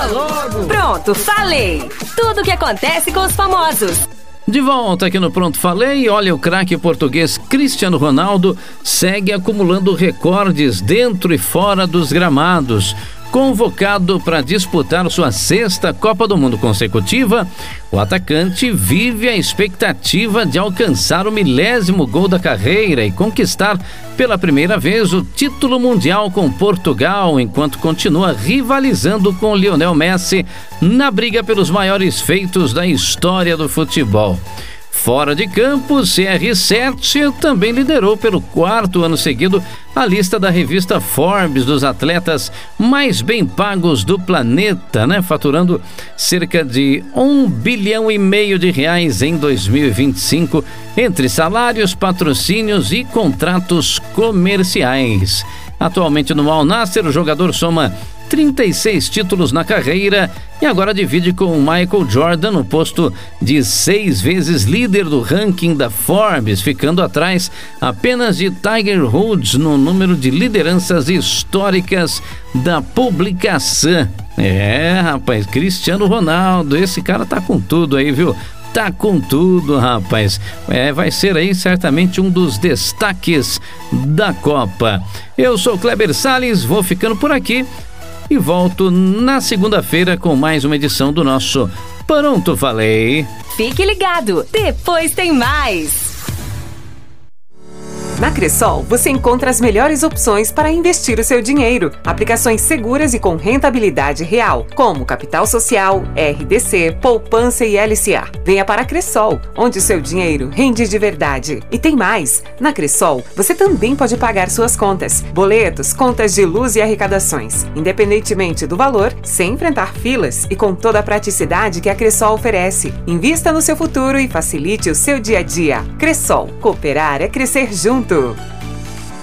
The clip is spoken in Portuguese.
logo! Pronto, falei! Tudo o que acontece com os famosos. De volta aqui no Pronto Falei, olha, o craque português Cristiano Ronaldo segue acumulando recordes dentro e fora dos gramados. Convocado para disputar sua 6ª Copa do Mundo consecutiva, o atacante vive a expectativa de alcançar o 1000º gol da carreira e conquistar pela primeira vez o título mundial com Portugal, enquanto continua rivalizando com Lionel Messi na briga pelos maiores feitos da história do futebol. Fora de campo, CR7 também liderou pelo 4º ano seguido a lista da revista Forbes dos atletas mais bem pagos do planeta, faturando cerca de R$1,5 bilhão em 2025, entre salários, patrocínios e contratos comerciais. Atualmente no Al Nassr, o jogador soma 36 títulos na carreira e agora divide com o Michael Jordan no posto de 6 vezes líder do ranking da Forbes, ficando atrás apenas de Tiger Woods no número de lideranças históricas da publicação. Rapaz, Cristiano Ronaldo, esse cara tá com tudo aí, viu? Tá com tudo, rapaz. Vai ser aí certamente um dos destaques da Copa. Eu sou Kleber Salles, vou ficando por aqui e volto na segunda-feira com mais uma edição do nosso Pronto Falei. Fique ligado, depois tem mais. Na Cressol, você encontra as melhores opções para investir o seu dinheiro. Aplicações seguras e com rentabilidade real, como Capital Social, RDC, Poupança e LCA. Venha para a Cressol, onde o seu dinheiro rende de verdade. E tem mais! Na Cressol, você também pode pagar suas contas, boletos, contas de luz e arrecadações, independentemente do valor, sem enfrentar filas e com toda a praticidade que a Cressol oferece. Invista no seu futuro e facilite o seu dia a dia. Cressol, cooperar é crescer junto.